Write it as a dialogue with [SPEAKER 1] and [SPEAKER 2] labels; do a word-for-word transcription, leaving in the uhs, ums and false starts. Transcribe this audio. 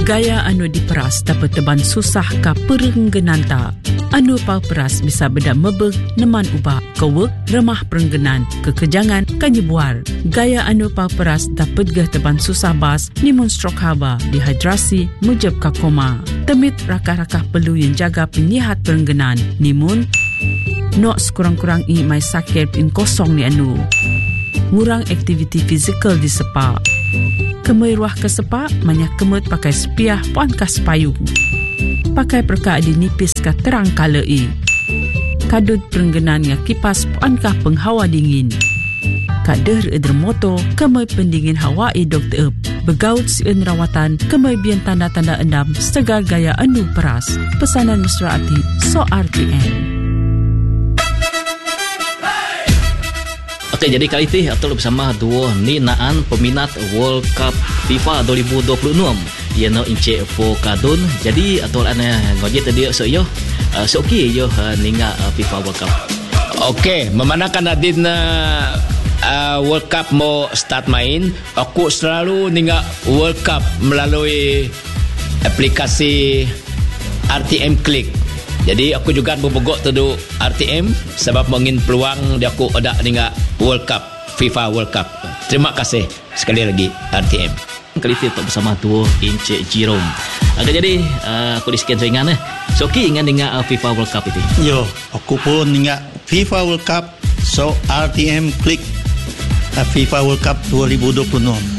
[SPEAKER 1] Gaya anu diperas dapat teban susah ka perenggenan ta. Anu pau peras bisa beda mebeg neman ubah kewek remah perenggenan kekejangan kanyebuar. Gaya anu pau peras dapat gah teban susah bas nimun stroke haba, dehidrasi, mujab ka koma. Temit rakah-rakah perlu yang jaga penyihat perenggenan nimun nok sekurang-kurang i mai sakit pin kosong ni anu. Ngurang aktiviti fizikal di sepa. Kemai ruah ke sepa, banyak kemut pakai sepiah puan ka sepayung. Pakai perka di nipis ka terang kala i. Kadut perenggenan ya kipas puan ka penghawa dingin. Kader eder moto, kemai pendingin hawa i dokter ep. Begaut siun rawatan, kemai bian tanda-tanda endam segar gaya anu peras. Pesanan mesra hati, so R T M.
[SPEAKER 2] Okey, jadi kali ini atau bersama dua ninaan peminat World Cup FIFA dua ribu dua puluh enam. Ia no ince fo kadun. Jadi atau ana ngojek tadi so yo. Uh, so okey yo uh, ninga uh, FIFA World Cup.
[SPEAKER 3] Okey, memandangkan adin uh, uh, World Cup mau start main, aku selalu ninga World Cup melalui aplikasi R T M Click. Jadi aku juga berbogok tu R T M sebab mengin peluang dia aku ada dengan World Cup, FIFA World Cup. Terima kasih sekali lagi R T M.
[SPEAKER 2] Kali ini tak bersama tu Encik Jerome. Agak jadi uh, aku di sekian ringan eh. So okey ingat dengan uh, FIFA World Cup itu.
[SPEAKER 4] Yo, aku pun ingat FIFA World Cup. So R T M klik uh, FIFA World Cup dua ribu dua puluh enam.